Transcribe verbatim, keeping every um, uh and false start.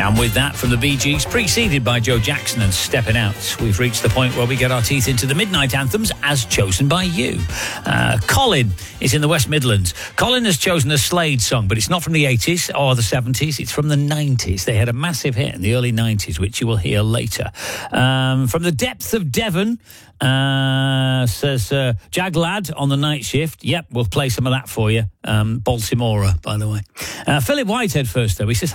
And with that from the Bee Gees, preceded by Joe Jackson and Stepping Out, we've reached the point where we get our teeth into the midnight anthems as chosen by you. Uh, Colin is in the West Midlands. Colin has chosen a Slade song, but it's not from the eighties or the seventies. It's from the nineties. They had a massive hit in the early nineties, which you will hear later. Um, from the depth of Devon, uh, says uh, Jag Lad on the night shift. Yep, we'll play some of that for you. Um, Baltimora, by the way. Uh, Philip Whitehead first, though. He says,